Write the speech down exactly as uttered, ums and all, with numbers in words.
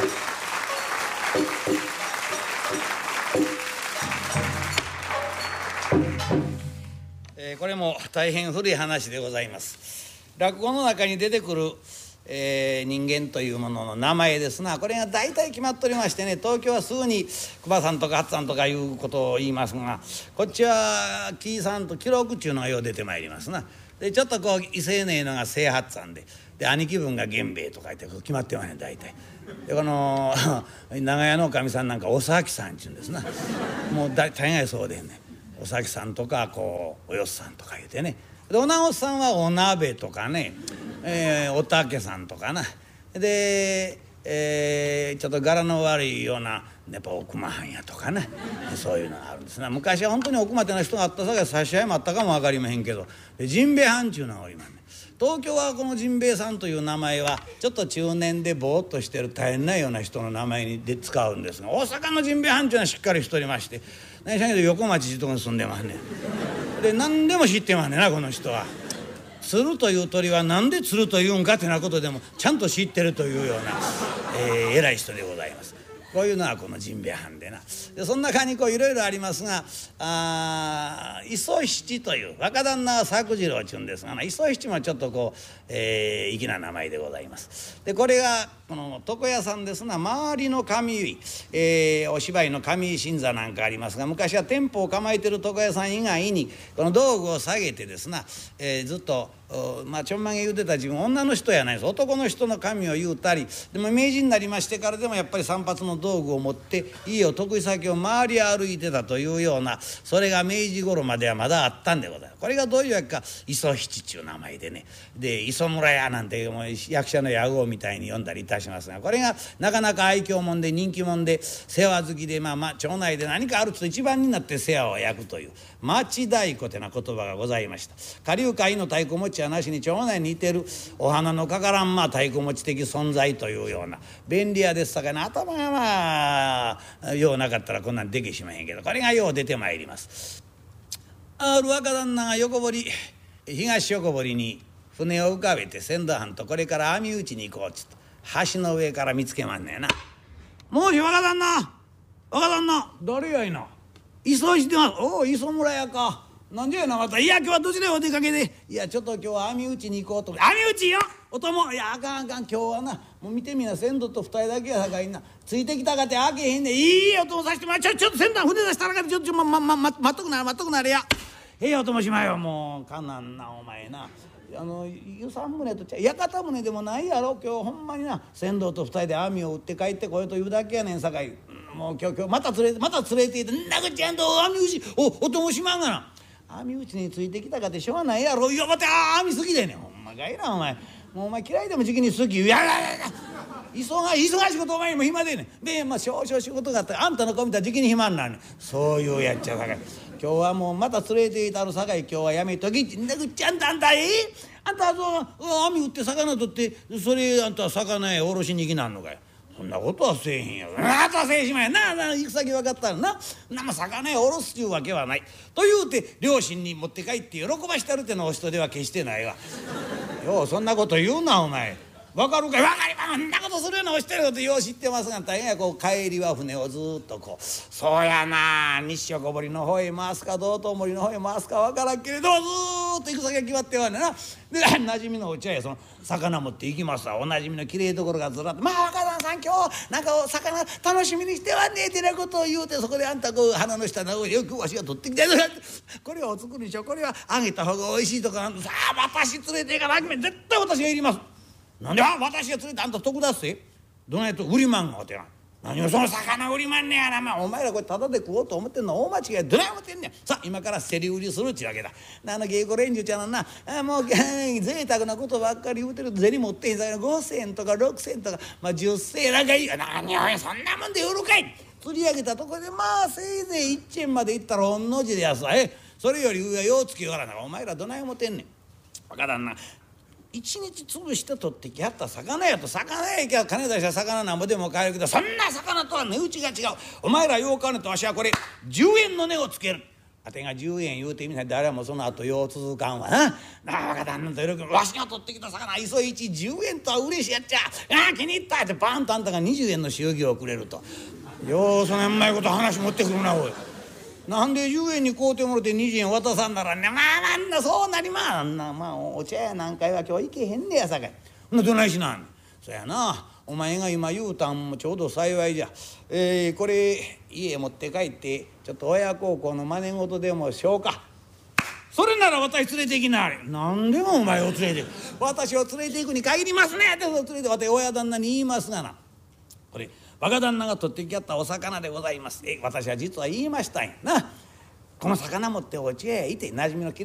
えー、これも大変古い話でございます。落語の中に出てくる、えー、人間というものの名前ですな、これが大体決まっておりましてね、東京はすぐに熊さんとか八さんとかいうことを言いますが、こっちは紀伊さんと記録中のよう出てまいりますな。でちょっとこう威勢のええのが清八さんで、で兄貴分が源兵衛と書いて決まってません大体。でこの長屋のおかみさんなんかおさきさんちゅうんですな。もう大概そうでね、おさきさんとかこうおよっさんとか言うてね、でお直さんはお鍋とかね、えー、おたけさんとかな、で、えー、ちょっと柄の悪いようなやっぱ奥間藩やとかね、そういうのがあるんですな。昔は本当に奥間っての人があったさかい差し合いもあったかも分かりまへんけど、甚兵衛藩ちゅうのがおりまんね。東京はこの甚兵衛さんという名前はちょっと中年でぼーっとしてる大変なような人の名前にで使うんですが、大阪の甚兵衛藩ちゅうのはしっかりしておりまして、何しゃけど横町ってとこに住んでますね。で何でも知ってますねなこの人は。鶴という鳥は何で鶴というんかってなことでもちゃんと知ってるというような、えー、偉い人でございます。こういうのはこの甚兵衛藩でな。でその中にこういろいろありますが、あ磯七という若旦那は作次郎ちゅうんですがな、磯七もちょっとこう、えー、粋な名前でございます。でこれがこの床屋さんですな。周りの上井、えー、お芝居の上井新座なんかありますが、昔は店舗を構えてる床屋さん以外にこの道具を下げてですな、えー、ずっとまあちょんまげ言うてた自分女の人やないです、男の人の髪を言うたり、でも明治になりましてからでもやっぱり散髪の道具を持って家を得意先を周り歩いてたというような、それが明治頃まではまだあったんでございます。これがどういうわけか磯七ちゅう名前でね、で磯村屋なんてもう役者の屋号みたいに呼んだりいたしますが、これがなかなか愛嬌もんで人気もんで世話好きで、まあまあ町内で何かあると一番になって世話を焼くという町太鼓というな言葉がございました。下流会の太鼓持ちはなしに町内に似てるお花のかからんまあ太鼓持ち的存在というような便利屋ですさかね、頭がまあようなかったらこんなんできしまへんけど、これがよう出てまいります。ある若旦那が横堀東横堀に船を浮かべて船頭藩とこれから網打ちに行こうっつと橋の上から見つけまんねんな。もうし若旦那若旦那誰やいな、磯してます。おお磯村屋か。なんでやなまた。いや今日はどちらへお出かけで。いやちょっと今日は網打ちに行こうと。網打ちよお供。いやあかんあかん今日はなもう見てみな船頭と二人だけやさかいな、ついてきたかて開けへんねん。いいお供さしてまちょちょっと船頭船出したらかてちょっとまままま待っとくなれ待っとくなれや。ええお供しまよもうかなんなお前な。あの湯三棟とちゃ屋形船でもないやろ今日ほんまにな。船頭と二人で網を打って帰ってこようというだけやねんさかい。もう今日今日また連れてまた連れていってなぐちゃんと網打ちおお供しまんがな。網打ちについてきたかってしょうがないやろ。いやまた網好きでねほんまかいなお前。もうお前嫌いでも時期に好き。いやいやいや忙しい忙しいことお前にも暇でね。でまあ少々仕事があったらあんたの子見たら時期に暇になるねん。そういうやっちゃさかい。今日はもうまた連れていたるさかい今日はやめときってんだぐっちゃんとあんたえあんたその網打って魚取ってそれあんた魚へおろしに行きなんのかよ。そんなことはせえへんやろ。あとはせえしまいなな行く先分かったらななま魚へおろすちゅうわけはないと言うて両親に持って帰って喜ばしてるってのお人では決してないわ。ようそんなこと言うなお前。分かるかい。分かりまんそんなことするようなおしてることよう知ってますが大変や。こう帰りは船をずっとこうそうやな西横堀の方へ回すか道東森の方へ回すか分からんけれどずーっと行く先が決まってはねな。でなじみのお茶へその魚持って行きますわ。おなじみのきれいところがずらっとまあ若旦さん今日なんかお魚楽しみにしてはねえってなことを言うてそこであんたこう鼻の下の上よくわしが取ってきてこれはお作りにしようこれは揚げた方がおいしいとかさあ私連れていかなきゃ絶対私がいります。なんであ私が連れてあんた得だっせどないと売りまんがおてな。何をその魚売りまんねやな。まあお前らこれタダで食おうと思ってんの大間違いどない思ってんねん。さあ今から競り売りするっちゅうわけだ。あの芸妓連中ちゃんのなあもう贅沢なことばっかり言うてると銭持ってへんさかいごせんとかろくせんとかまあじゅっせんなんかいいよ。何をそんなもんで売るかい。釣り上げたとこでまあせいぜいいっちんまでいったら御の字でやすわ。えそれより上はようつきよらなお前らどない思ってんねん。若旦那一日潰して取ってきはった魚やと魚やきゃ金出した魚なんぼでも買えるけどそんな魚とは値打ちが違う。お前らよう買うねとわしはこれじゅうえんの値をつける。 あてがじゅうえん言うてみない誰もその後よう続かんわな。なあ若旦那と喜ぶわしが取ってきた魚磯一じゅうえんとは嬉しいやっちゃああ気に入ったってパンとあんたがにじゅうえんの祝儀をくれると。ようそのうまいこと話持ってくるなおい。なんでじゅうえんに買うてもろてにじゅうえん渡さんならね。まあなんだそうなりまあんなまあお茶やなんかいは今日行けへんねやさかい。ほなどないしなんそやな。お前が今言うたんもちょうど幸いじゃ。えー、これ家持って帰ってちょっと親孝行の真似事でもしようか。それなら私連れて行きなはれ。何でもお前を連れて行く。私を連れて行くに限りますねって連れて私親旦那に言いますがな。これ若旦那が取ってきやったお魚でございます。え私は実は言いましたんやな。この魚持ってお家へいてなじみのきれい